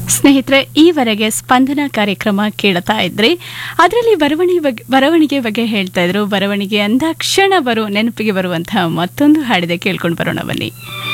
ಸ್ನೇಹಿತರೆ, ಈವರೆಗೆ ಸ್ಪಂದನ ಕಾರ್ಯಕ್ರಮ ಕೇಳ್ತಾ ಇದ್ರಿ. ಅದರಲ್ಲಿ ಬರವಣಿಗೆ ಬಗ್ಗೆ ಹೇಳ್ತಾ ಇದ್ರು. ಬರವಣಿಗೆ ಅಂದಾಕ್ಷಣ ನೆನಪಿಗೆ ಬರುವಂತಹ ಮತ್ತೊಂದು ಹಾಡಿದೆ, ಕೇಳ್ಕೊಂಡು ಬರೋಣ ಬನ್ನಿ.